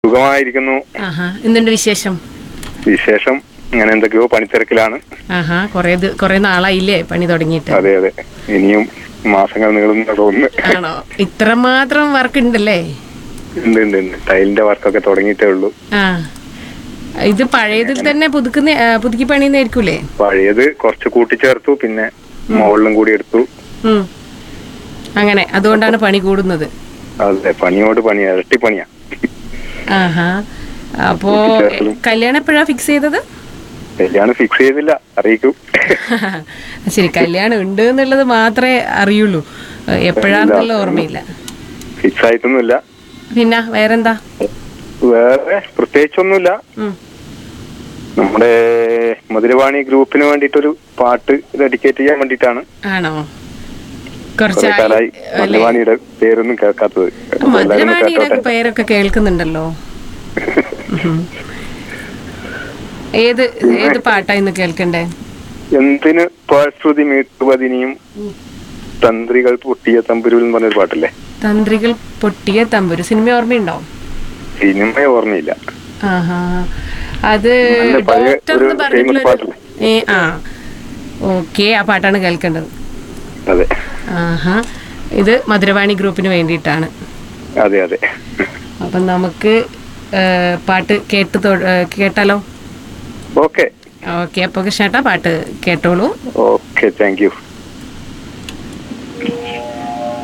സുഖമായിരിക്കുന്നു. എന്തുണ്ട് വിശേഷം? വിശേഷം ഇങ്ങനെ എന്തൊക്കെയോ പണിത്തിരക്കിലാണ്. കൊറേ നാളായില്ലേ പണി തുടങ്ങിയിട്ട്? അതെ അതെ, ഇനിയും മാസങ്ങൾ നീളുന്ന തോന്നുന്നു. ആണോ? ഇത്രമാത്രം വർക്ക് ഉണ്ടല്ലേ? ഉണ്ട്. ടൈലിന്റെ വർക്കൊക്കെ തുടങ്ങിയിട്ടേ ഉള്ളൂ. ഇത് പഴയതിൽ തന്നെ പുതുക്കി പണിയുന്നായിരിക്കൂലേ? പഴയത് കുറച്ച് കൂട്ടിച്ചേർത്തു, പിന്നെ മുകളിലും കൂടി എടുത്തു. അങ്ങനെ അതുകൊണ്ടാണ് പണി കൂടുന്നത്. അതെ, പണിയോട് പണിയാ, ഇരട്ടി പണിയാ. അപ്പോ കല്യാണം എപ്പോഴാ ഫിക്സ് ചെയ്തത്? കല്യാണം ഫിക്സ് ചെയ്തില്ല, അറിയിക്കും. ശരി, കല്യാണം ഉണ്ട് എന്നുള്ളത് മാത്രമേ അറിയുള്ളൂ, എപ്പോഴാണെന്നുള്ള ഓർമ്മയില്ല. ഫിക്സ് ആയിട്ടൊന്നുമില്ല. പിന്നെ വേറെന്താ? വേറെ പ്രത്യേകിച്ചൊന്നുമില്ല. നമ്മുടെ മധുരവാണി ഗ്രൂപ്പിന് വേണ്ടിട്ടൊരു പാട്ട് ഡെഡിക്കേറ്റ് ചെയ്യാൻ വേണ്ടിട്ടാണ്. ആണോ? മധുരവാണിയുടെ പേരൊന്നും കേൾക്കാത്തത്. മധുരവാണിയുടെ പേരൊക്കെ കേൾക്കുന്നുണ്ടല്ലോ. ഏത് പാട്ടാ ഇന്ന് കേൾക്കണ്ടേ? എന്തിന് പാഴ്ശ്രുതി മീട്ടുപതിനിയും തന്ത്രികൾ പൊട്ടിയ തമ്പുരു എന്ന് പറഞ്ഞൊരു പാട്ടല്ലേ? തന്ത്രികൾ പൊട്ടിയ തമ്പുരു സിനിമ ഓർമ്മയുണ്ടോ? സിനിമ ഓർമ്മയില്ല. അത് ഓക്കെ, ആ പാട്ടാണ് കേൾക്കേണ്ടത്. അതെ. ഇത് മധുരവാണി ഗ്രൂപ്പിന് വേണ്ടിയിട്ടാണ്. അതെ അതെ. അപ്പം നമുക്ക് പാട്ട് കേട്ടാലോ? ഓക്കെ. അപ്പൊ ചേട്ടാ പാട്ട് കേട്ടോളൂ. Okay, thank you.